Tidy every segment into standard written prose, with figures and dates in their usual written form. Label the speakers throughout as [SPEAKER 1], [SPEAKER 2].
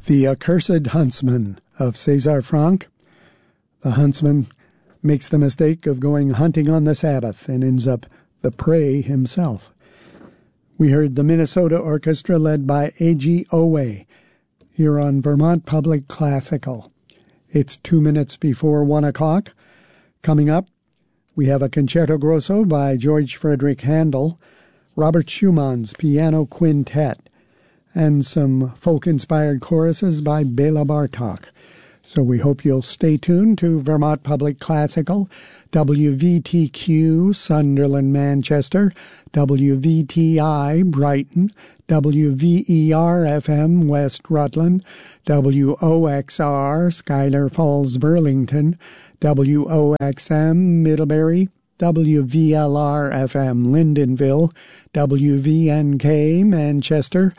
[SPEAKER 1] The Accursed Huntsman of César Franck. The huntsman makes the mistake of going hunting on the Sabbath and ends up the prey himself. We heard the Minnesota Orchestra led by A.G. Owe here on Vermont Public Classical. It's 2 minutes before 1 o'clock. Coming up, we have a Concerto Grosso by George Frederick Handel, Robert Schumann's Piano Quintet, and some folk-inspired choruses by Bela Bartok. So we hope you'll stay tuned to Vermont Public Classical, WVTQ, Sunderland, Manchester, WVTI, Brighton, WVER-FM, West Rutland, WOXR, Schuyler Falls, Burlington, WOXM, Middlebury, WVLR-FM, Lyndonville, WVNK, Manchester,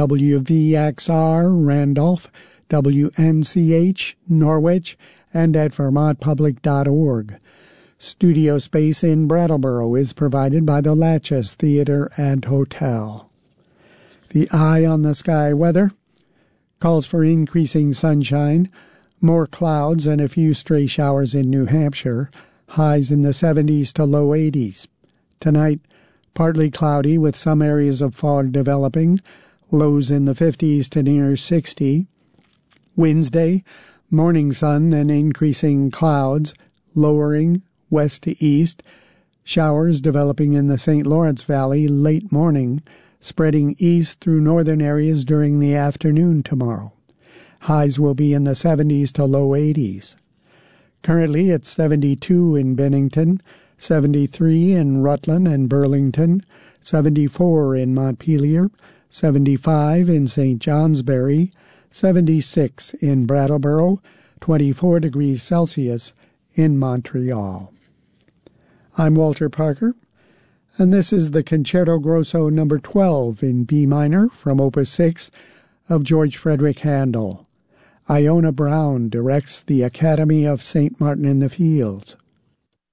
[SPEAKER 1] WVXR, Randolph, WNCH, Norwich, and at vermontpublic.org. Studio space in Brattleboro is provided by the Latches Theater and Hotel. The Eye on the Sky weather calls for increasing sunshine, more clouds, and a few stray showers in New Hampshire, highs in the 70s to low 80s. Tonight, partly cloudy with some areas of fog developing, lows in the 50s to near 60. Wednesday, morning sun, then increasing clouds, lowering west to east, showers developing in the St. Lawrence Valley late morning, spreading east through northern areas during the afternoon tomorrow. Highs will be in the 70s to low 80s. Currently, it's 72 in Bennington, 73 in Rutland and Burlington, 74 in Montpelier, 75 in St. Johnsbury, 76 in Brattleboro, 24 degrees Celsius in Montreal. I'm Walter Parker, and this is the Concerto Grosso No. 12 in B minor from Opus 6 of George Frederick Handel. Iona Brown directs the Academy of St. Martin in the Fields.